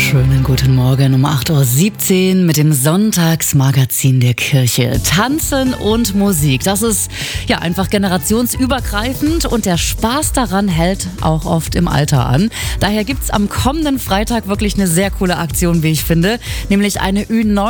Schönen guten Morgen um 8.17 Uhr mit dem Sonntagsmagazin der Kirche. Tanzen und Musik, das ist ja einfach generationsübergreifend und der Spaß daran hält auch oft im Alter an. Daher gibt's am kommenden Freitag wirklich eine sehr coole Aktion, wie ich finde, nämlich eine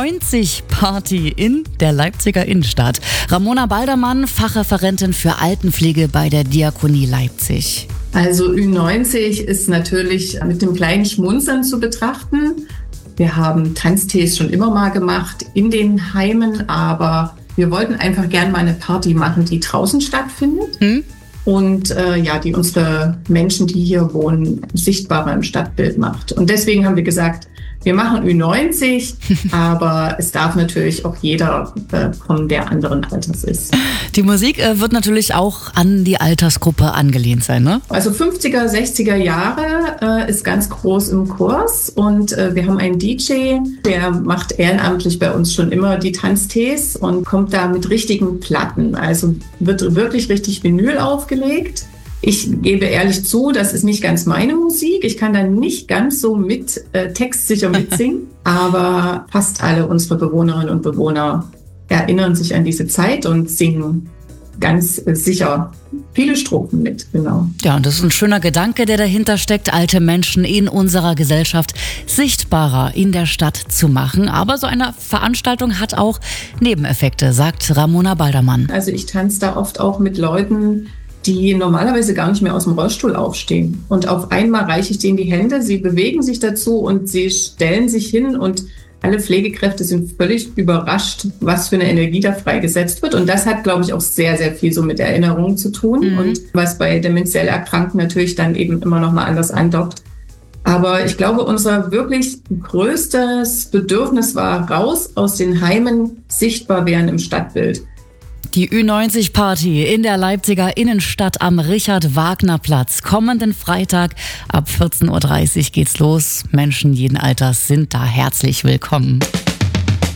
Ü90-Party in der Leipziger Innenstadt. Ramona Baldermann, Fachreferentin für Altenpflege bei der Diakonie Leipzig. Also Ü90 ist natürlich mit dem kleinen Schmunzeln zu betrachten. Wir haben Tanztees schon immer mal gemacht in den Heimen, aber wir wollten einfach gern mal eine Party machen, die draußen stattfindet. Und die unsere Menschen, die hier wohnen, sichtbarer im Stadtbild macht. Und deswegen haben wir gesagt, wir machen Ü90, aber es darf natürlich auch jeder kommen, der anderen Alters ist. Die Musik wird natürlich auch an die Altersgruppe angelehnt sein, ne? Also 50er, 60er Jahre ist ganz groß im Kurs und wir haben einen DJ, der macht ehrenamtlich bei uns schon immer die Tanztees und kommt da mit richtigen Platten. Also wird wirklich richtig Vinyl aufgelegt. Ich gebe ehrlich zu, das ist nicht ganz meine Musik. Ich kann da nicht ganz so mit textsicher mitsingen. Aber fast alle unsere Bewohnerinnen und Bewohner erinnern sich an diese Zeit und singen ganz sicher viele Strophen mit, genau. Ja, und das ist ein schöner Gedanke, der dahinter steckt, alte Menschen in unserer Gesellschaft sichtbarer in der Stadt zu machen. Aber so eine Veranstaltung hat auch Nebeneffekte, sagt Ramona Baldermann. Also ich tanze da oft auch mit Leuten, die normalerweise gar nicht mehr aus dem Rollstuhl aufstehen. Und auf einmal reiche ich denen die Hände, sie bewegen sich dazu und sie stellen sich hin und alle Pflegekräfte sind völlig überrascht, was für eine Energie da freigesetzt wird. Und das hat, glaube ich, auch sehr, sehr viel so mit Erinnerungen zu tun. Und was bei demenziell Erkrankten natürlich dann eben immer noch mal anders andockt. Aber ich glaube, unser wirklich größtes Bedürfnis war, raus aus den Heimen sichtbar werden im Stadtbild. Die Ü90-Party in der Leipziger Innenstadt am Richard-Wagner-Platz. Kommenden Freitag ab 14.30 Uhr geht's los. Menschen jeden Alters sind da herzlich willkommen.